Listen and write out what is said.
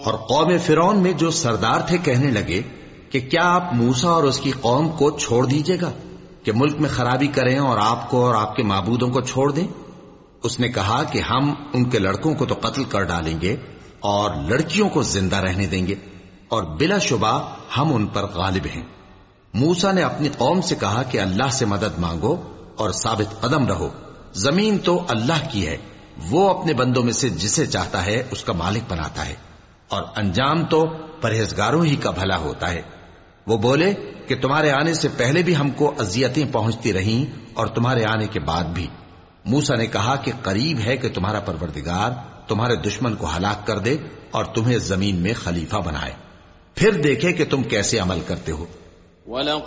और कौम फिरौन में जो सरदार थे कहने लगे कि क्या आप मूसा और उसकी कौम को छोड़ दीजिएगा कि मुल्क में खराबी करें और आपको और आपके माबूदों को छोड़ दें। उसने कहा कि हम उनके लड़कों को तो कत्ल कर डालेंगे और लड़कियों को जिंदा रहने देंगे और बिलाशुबा हम उन पर गालिब हैं। मूसा ने अपनी कौम से कहा कि अल्लाह से मदद मांगो और साबित कदम रहो। जमीन तो अल्लाह की है, वो अपने बंदों में से जिसे चाहता है उसका मालिक बनाता है और अंजाम तो परहेजगारों ही का भला होता है। वो बोले कि तुम्हारे आने से पहले भी हमको अजियतें पहुंचती रहीं और तुम्हारे आने के बाद भी। मूसा ने कहा कि करीब है कि तुम्हारा परवरदिगार तुम्हारे दुश्मन को हलाक कर दे और तुम्हें जमीन में खलीफा बनाए, फिर देखे कि तुम कैसे अमल करते हो।